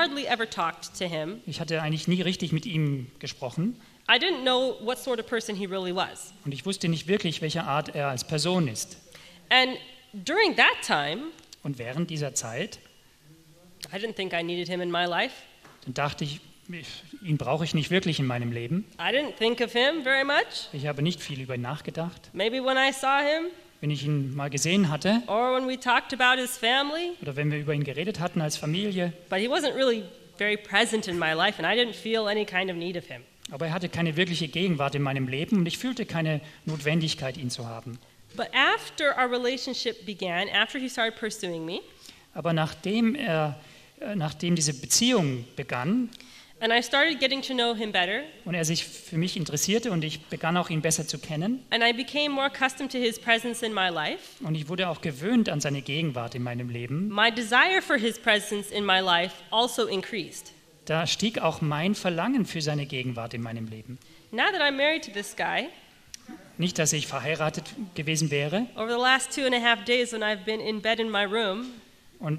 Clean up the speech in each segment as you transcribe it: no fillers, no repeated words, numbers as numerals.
hardly ever talked to him. Ich hatte eigentlich nie richtig mit ihm gesprochen. I didn't know what sort of person he really was. Und ich wusste nicht wirklich, welche Art er als Person ist. And during that time, Und während dieser Zeit, I didn't think I needed him in my life. dann dachte ich, ihn brauche ich nicht wirklich in meinem Leben. I didn't think of him very much. Ich habe nicht viel über ihn nachgedacht. Maybe when I saw him Wenn ich ihn mal gesehen hatte or when we talked about his family, oder wenn wir über ihn geredet hatten als Familie, but he wasn't really very present in my life and I didn't feel any kind of need of him. aber er hatte keine wirkliche Gegenwart in meinem Leben und ich fühlte keine Notwendigkeit, ihn zu haben. But after our relationship began, after he started pursuing me, Aber nachdem diese Beziehung begann and I started getting to know him better, und er sich für mich interessierte und ich begann auch ihn besser zu kennen and I became more accustomed to his presence in my life, und ich wurde auch gewöhnt an seine Gegenwart in meinem Leben, my desire for his presence in my life also increased. da stieg auch mein Verlangen für seine Gegenwart in meinem Leben. Now that I'm married to this guy, Nicht, dass ich verheiratet gewesen wäre over the last 2.5 days when I've been in bed in my room, und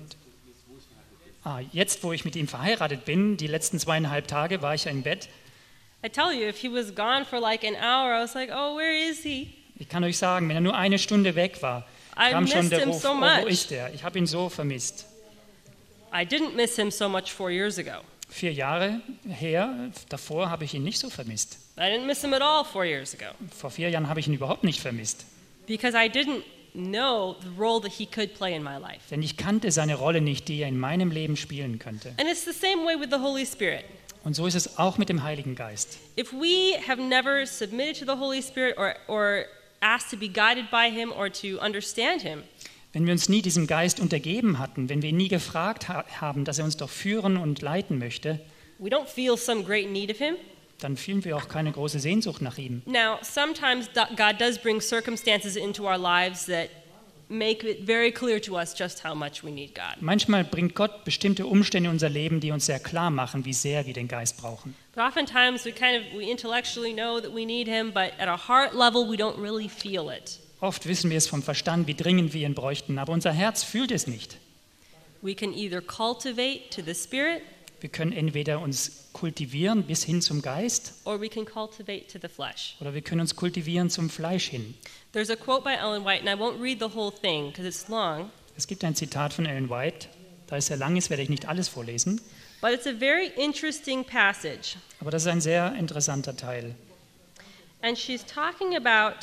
jetzt, wo ich mit ihm verheiratet bin, die letzten 2,5 Tage war ich im Bett. I tell you, if he was gone for like an hour, I was like, oh, where is he? Ich kann euch sagen, wenn er nur eine Stunde weg war, I kam schon missed der him Ruf, so oh, much. wo ist er? Ich habe ihn so vermisst. I didn't miss him so much 4 years ago. 4 Jahre her, davor habe ich ihn nicht so vermisst. I didn't miss him at all 4 years ago Vor 4 Jahren habe ich ihn überhaupt nicht vermisst. because I didn't know the role that he could play in my life. Denn ich kannte seine Rolle nicht, die er in meinem Leben spielen könnte. And it's the same way with the Holy Spirit. Und so ist es auch mit dem Heiligen Geist. If we have never submitted to the Holy Spirit or asked to be guided by him or to understand him, Wenn wir uns nie diesem Geist untergeben hatten, wenn wir ihn nie gefragt haben, dass er uns doch führen und leiten möchte, we don't feel some great need of him. dann fühlen wir auch keine große Sehnsucht nach ihm. Now, sometimes God does bring circumstances into our lives that make it very clear to us just how much we need God. Manchmal bringt Gott bestimmte Umstände in unser Leben, die uns sehr klar machen, wie sehr wir den Geist brauchen. But oftentimes we intellectually know that we need him, but at our heart level we don't really feel it. Oft wissen wir es vom Verstand, wie dringend wir ihn bräuchten, aber unser Herz fühlt es nicht. We can either cultivate to the Spirit Wir können entweder uns kultivieren bis hin zum Geist or we can cultivate to the flesh. oder wir können uns kultivieren zum Fleisch hin. There's a quote by Ellen White, and I won't read the whole thing because it's long, Es gibt ein Zitat von Ellen White, da es sehr lang ist, werde ich nicht alles vorlesen, but it's a very interesting passage. aber das ist ein sehr interessanter Teil. And she's talking about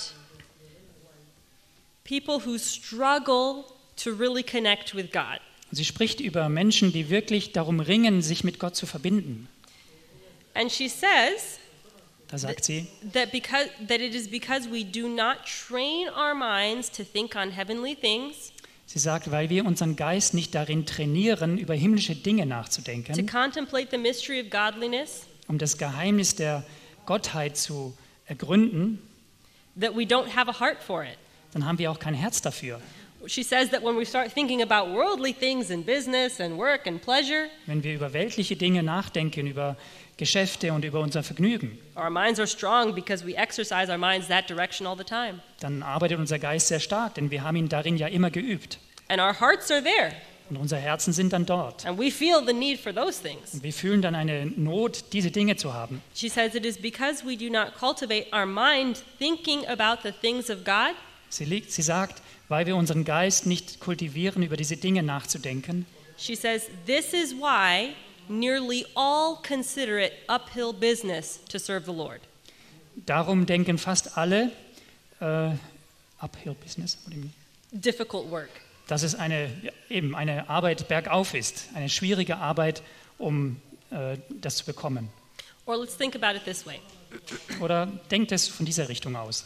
people who struggle to really connect with God. Und sie spricht über Menschen, die wirklich darum ringen, sich mit Gott zu verbinden. And she says Da sagt sie, that it is because we do not train our minds to think on heavenly things, sie sagt, weil wir unseren Geist nicht darin trainieren, über himmlische Dinge to nachzudenken, contemplate the mystery of godliness, um das Geheimnis der Gottheit zu ergründen, that we don't have a heart for it. dann haben wir auch kein Herz dafür. She says that when we start thinking about worldly things and business and work and pleasure, Wenn wir über weltliche Dinge nachdenken, über Geschäfte und über unser Vergnügen, our minds are strong because we exercise our minds that direction all the time. dann arbeitet unser Geist sehr stark, denn wir haben ihn darin ja immer geübt. And our hearts are there, Und unsere Herzen sind dann dort. and we feel the need for those things. Und wir fühlen dann eine Not, diese Dinge zu haben. She says it is because we do not cultivate our mind thinking about the things of God, Sie sagt, weil wir unseren Geist nicht kultivieren, über diese Dinge nachzudenken. she says this is why nearly all consider it uphill business to serve the Lord. Darum denken fast alle, uphill business, what do you mean? Difficult work. Dass es eine Arbeit bergauf ist, eine schwierige Arbeit, um das zu bekommen. Or let's think about it this way. Oder denkt es von dieser Richtung aus.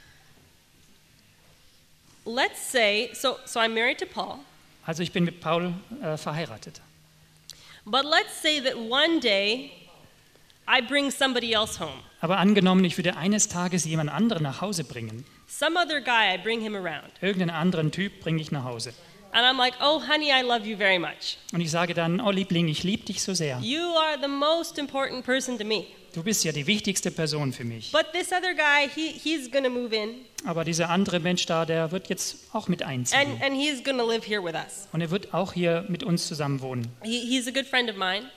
Let's say, so I'm married to Paul, Also ich bin mit Paul verheiratet. but let's say that one day I bring somebody else home. Aber angenommen, ich würde eines Tages jemand anderen nach Hause bringen. Some other guy, I bring him around. Irgendeinen anderen Typ bringe ich nach Hause. And I'm like, oh, honey, I love you very much. Und ich sage dann, oh Liebling, ich liebe dich so sehr. You are the most important person to me. Du bist ja die wichtigste Person für mich. But this other guy, he's going to move in, Aber dieser andere Mensch da, der wird jetzt auch mit einziehen. and he's going to live here with us. Und er wird auch hier mit uns zusammen wohnen. He's a good friend of mine.